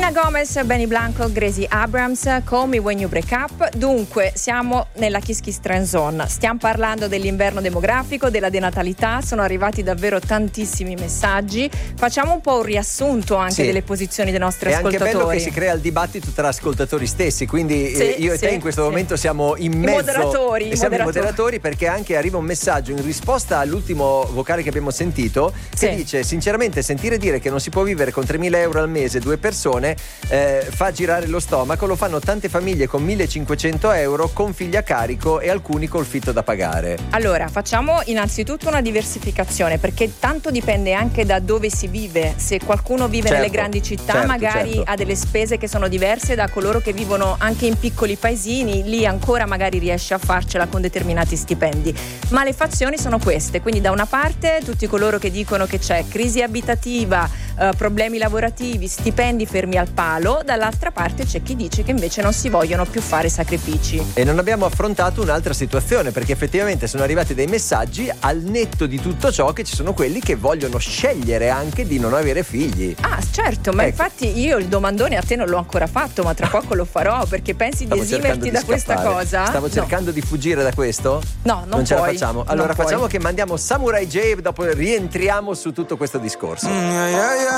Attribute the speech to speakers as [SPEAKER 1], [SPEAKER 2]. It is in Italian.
[SPEAKER 1] Selena Gomez, Benny Blanco, Gracie Abrams, Call Me When You Break Up. Dunque, siamo nella Kiss Kiss Trend Zone. Stiamo parlando dell'inverno demografico, della denatalità. Sono arrivati davvero tantissimi messaggi. Facciamo un po' un riassunto anche delle posizioni dei nostri ascoltatori.
[SPEAKER 2] È anche bello che si crea il dibattito tra ascoltatori stessi, quindi io e te in questo momento siamo in mezzo. Siamo i moderatori, perché anche arriva un messaggio in risposta all'ultimo vocale che abbiamo sentito che dice: sinceramente sentire dire che non si può vivere con 3.000 euro al mese, 2 persone, fa girare lo stomaco. Lo fanno tante famiglie con 1.500 euro, con figli a carico e alcuni col fitto da pagare.
[SPEAKER 1] Allora, facciamo innanzitutto una diversificazione, perché tanto dipende anche da dove si vive. Se qualcuno vive nelle grandi città, magari ha delle spese che sono diverse da coloro che vivono anche in piccoli paesini, lì ancora magari riesce a farcela con determinati stipendi. Ma le fazioni sono queste, quindi da una parte tutti coloro che dicono che c'è crisi abitativa, problemi lavorativi, stipendi fermi al palo, dall'altra parte c'è chi dice che invece non si vogliono più fare sacrifici.
[SPEAKER 2] E non abbiamo affrontato un'altra situazione, perché effettivamente sono arrivati dei messaggi al netto di tutto ciò, che ci sono quelli che vogliono scegliere anche di non avere figli.
[SPEAKER 1] Ah, certo, ma infatti io il domandone a te non l'ho ancora fatto, ma tra poco lo farò, perché pensi di esimerti da questa cosa?
[SPEAKER 2] Stavo cercando di fuggire da questo?
[SPEAKER 1] No, non
[SPEAKER 2] ce
[SPEAKER 1] puoi.
[SPEAKER 2] la facciamo. Allora facciamo che mandiamo Samurai J, dopo rientriamo su tutto questo discorso.